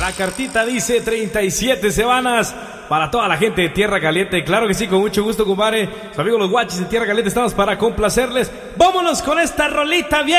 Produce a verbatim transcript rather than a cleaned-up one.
La cartita dice treinta y siete semanas para toda la gente de Tierra Caliente. Claro que sí, con mucho gusto, compadre. Sus amigos los guachis de Tierra Caliente estamos para complacerles. Vámonos con esta rolita bien.